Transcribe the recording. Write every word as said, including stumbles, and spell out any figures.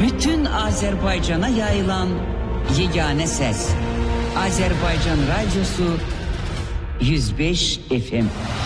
bütün Azerbaycan'a yayılan yegane ses. Azerbaycan Radyosu yüz beş F M.